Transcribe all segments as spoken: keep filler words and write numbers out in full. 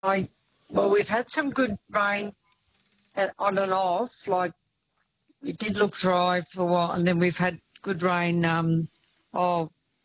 I, well, we've had some good rain at, on and off. Like, it did look dry for a while, and then we've had good rain. Um, oh,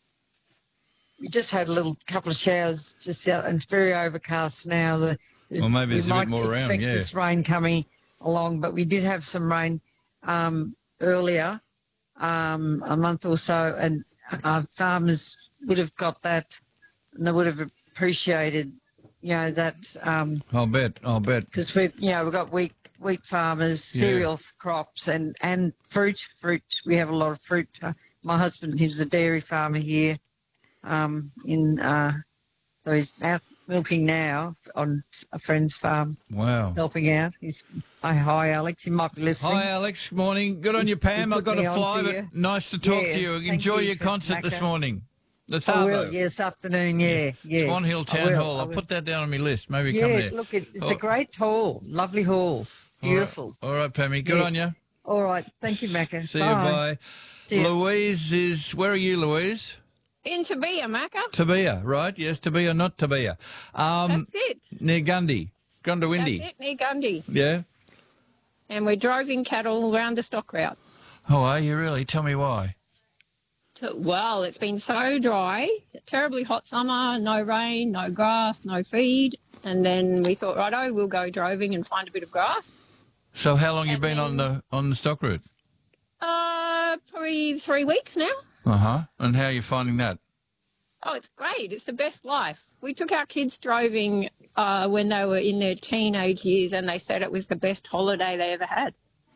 we just had a little couple of showers just out, and it's very overcast now. The, the, Well, maybe we there's a might bit more expect around, yeah. this rain coming along, but we did have some rain um, earlier, um, a month or so, and uh, farmers would have got that, and they would have appreciated, you know, that. Um, I'll bet, I'll bet. Because we, you know, we've got wheat, wheat farmers, Yeah. cereal crops, and, and fruit. Fruit. We have a lot of fruit. Uh, my husband, he's a dairy farmer here, um, in uh, so he's out milking now on a friend's farm, Wow. helping out. He's hi, hi, Alex. He might be listening. Hi, Alex. Morning. Good on you, He Pam. put I've got to me on fly, to but you. nice to talk Yeah, to you. thank Enjoy you, your concert this Macca. morning. The I will. Savo. Yes, afternoon. Yeah, yeah. Swan Hill I Town will, Hall. I I'll will. put that down on my list. Maybe Yeah, come there. look, it, it's Oh, a great hall, lovely hall, all right. beautiful. All right, Pammy. Good Yeah. on you. All right, thank you, Macca. See bye. you. Bye. See ya. Louise is. Where are you, Louise? In Tabia, Macca. Tabia, right? Yes, Tabia, not Tabia. Um, That's it. near Gundy, Gundawindi. That's it, near Gundy. Yeah. And we're driving cattle around the stock route. Oh, are you really? Tell me why. To- Well, it's been so dry, terribly hot summer, no rain, no grass, no feed. And then we thought, righto, we'll go droving and find a bit of grass. So, how long you And been on the on the stock route? Uh, probably three weeks now. Uh huh. And how are you finding that? Oh, it's great. It's the best life. We took our kids droving uh, when they were in their teenage years, and they said it was the best holiday they ever had.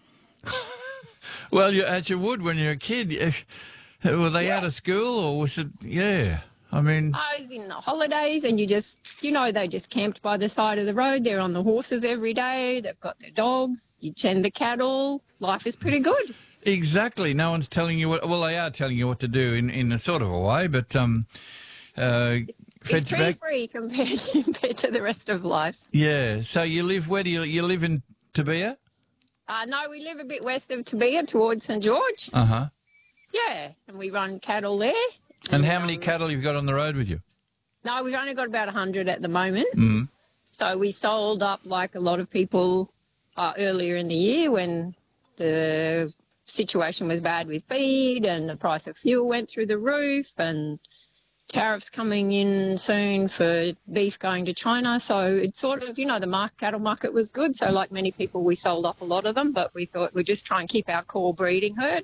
Well, you, as you would when you're a kid. If, were they Yeah. out of school or was it? Yeah. I mean, I was in the holidays, and you just, you know, they just camped by the side of the road. They're on the horses every day. They've got their dogs. You tend the cattle. Life is pretty good. exactly. No one's telling you what. Well, they are telling you what to do in, in a sort of a way, but um, uh, fed It's you pretty back. free compared to, compared to the rest of life. Yeah. So you live. Where do you you live in Tabia? Uh, no, we live a bit west of Tabia towards St George. Uh huh. Yeah, and we run cattle there. And how many um, cattle you've got on the road with you? No, we've only got about one hundred at the moment. Mm. So we sold up like a lot of people uh, earlier in the year when the situation was bad with feed and the price of fuel went through the roof and tariffs coming in soon for beef going to China. So it's sort of, you know, the market, cattle market was good. So like many people, we sold up a lot of them, but we thought we'd just try and keep our core breeding herd.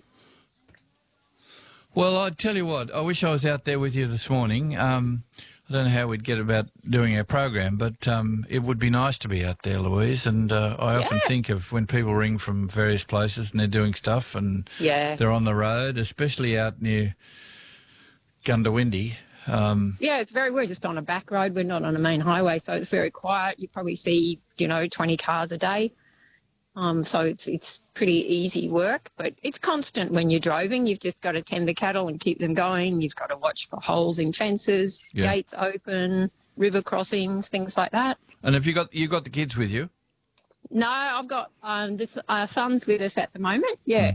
Well, I tell you what, I wish I was out there with you this morning. Um, I don't know how we'd get about doing our program, but um, it would be nice to be out there, Louise. And uh, I often Yeah. think of when people ring from various places and they're doing stuff and Yeah. they're on the road, especially out near Gundawindi. Um, Yeah, it's very, we're just on a back road. We're not on a main highway, so it's very quiet. You probably see, you know, twenty cars a day. Um, so it's it's pretty easy work, but it's constant when you're driving. You've just got to tend the cattle and keep them going. You've got to watch for holes in fences, Yeah. gates open, river crossings, things like that. and have you got you got the kids with you? No, I've got um, this our son's with us at the moment. Yeah,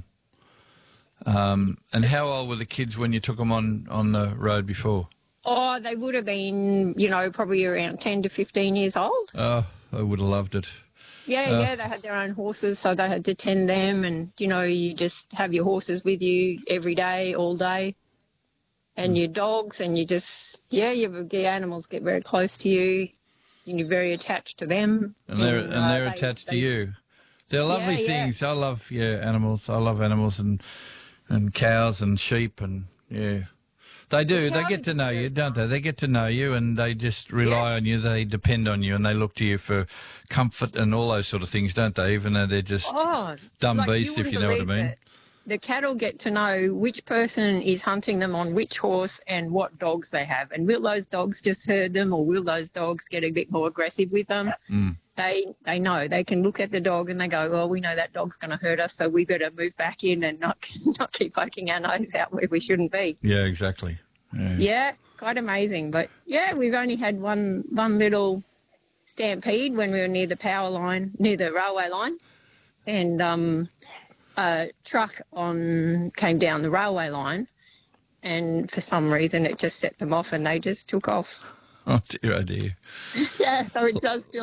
Um, and how old were the kids when you took them on, on the road before? oh, they would have been, you know, probably around ten to fifteen years old. Oh, I would have loved it. Yeah, Uh, yeah, they had their own horses, so they had to tend them, and you know, you just have your horses with you every day, all day, and your dogs, and you just, yeah, your, your animals get very close to you, and you're very attached to them. And they're and uh, they're they- attached they- to you. They're lovely Yeah, yeah. things. I love yeah animals. I love animals and and cows and sheep and yeah. They do. They cows get are to know very you, don't they? They get to know you and they just rely Yeah. on you. They depend on you and they look to you for comfort and all those sort of things, don't they? Even though they're just Oh, dumb like, beasts, if wouldn't you know what I believe mean. it. The cattle get to know which person is hunting them on which horse and what dogs they have. And will those dogs just herd them, or will those dogs get a bit more aggressive with them? Mm. They they know. They can look at the dog and they go, well, we know that dog's going to hurt us, so we better move back in and not not keep poking our nose out where we shouldn't be. Yeah, exactly. Yeah. Yeah, quite amazing. But, yeah, we've only had one one little stampede when we were near the power line, near the railway line. And um, a truck on came down the railway line, and for some reason it just set them off and they just took off. Oh dear, oh dear. Yeah, so it does feel